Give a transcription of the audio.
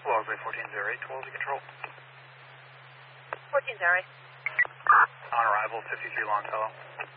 Wellesley 1408, Wellesley Control. 1408. On arrival, 53 Longfellow.